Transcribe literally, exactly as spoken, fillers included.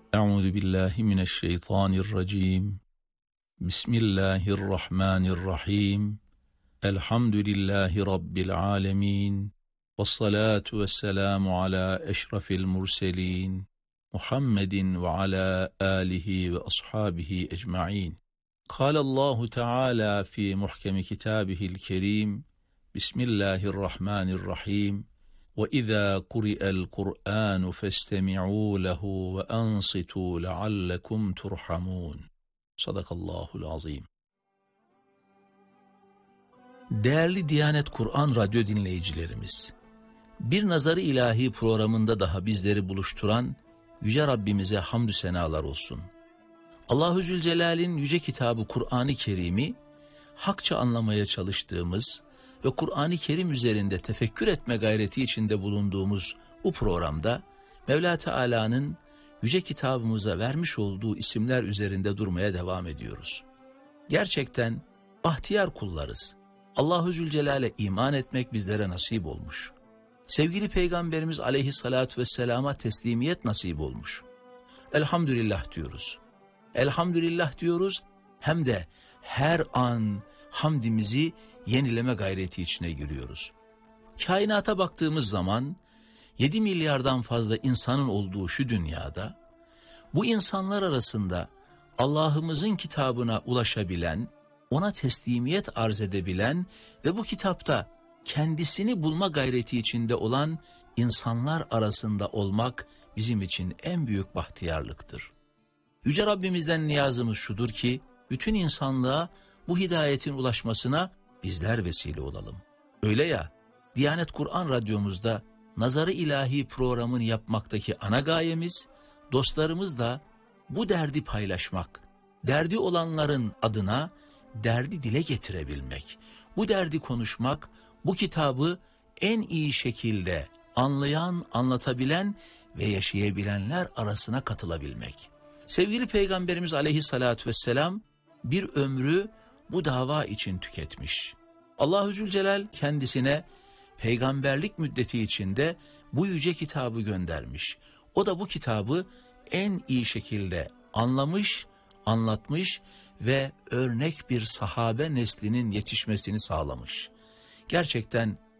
Euzu billahi mineşşeytanirracim. Bismillahirrahmanirrahim. Elhamdülillahi rabbil alamin. Vessalatu vesselamu ala eşrafil murselin. Muhammedin ve ala alihi ve ashabihi ecmaîn. Kâlallahu Teala fi muhkemi kitâbihil kerîm. Bismillahirrahmanirrahim. وَإِذَا قُرِئَ الْقُرْآنُ فَاسْتَمِعُوا لَهُ وَأَنصِتُوا لَعَلَّكُمْ تُرْحَمُونَ. Sadakallahul azim. Değerli Diyanet Kur'an Radyo dinleyicilerimiz, bir Nazarı İlahi programında daha bizleri buluşturan Yüce Rabbimize hamdü senalar olsun. Allahu Zülcelal'in yüce kitabı Kur'an-ı Kerim'i hakça anlamaya çalıştığımız ve Kur'an-ı Kerim üzerinde tefekkür etme gayreti içinde bulunduğumuz bu programda Mevla Teala'nın yüce kitabımıza vermiş olduğu isimler üzerinde durmaya devam ediyoruz. Gerçekten bahtiyar kullarız. Allahu Zülcelal'e iman etmek bizlere nasip olmuş. Sevgili Peygamberimiz Aleyhissalatu vesselama teslimiyet nasip olmuş. Elhamdülillah diyoruz. Elhamdülillah diyoruz hem de her an hamdimizi yenileme gayreti içine giriyoruz. Kainata baktığımız zaman yedi milyardan fazla insanın olduğu şu dünyada bu insanlar arasında Allah'ımızın kitabına ulaşabilen, ona teslimiyet arz edebilen ve bu kitapta kendisini bulma gayreti içinde olan insanlar arasında olmak bizim için en büyük bahtiyarlıktır. Yüce Rabbimizden niyazımız şudur ki bütün insanlığa bu hidayetin ulaşmasına bizler vesile olalım. Öyle ya, Diyanet Kur'an Radyomuzda Nazarı İlahi programını yapmaktaki ana gayemiz, dostlarımızla bu derdi paylaşmak, derdi olanların adına derdi dile getirebilmek, bu derdi konuşmak, bu kitabı en iyi şekilde anlayan, anlatabilen ve yaşayabilenler arasına katılabilmek. Sevgili Peygamberimiz Aleyhissalatü vesselam bir ömrü bu dava için tüketmiş. Allahu Zülcelal kendisine peygamberlik müddeti içinde bu yüce kitabı göndermiş. O da bu kitabı en iyi şekilde anlamış, anlatmış ve örnek bir sahabe neslinin yetişmesini sağlamış. Gerçekten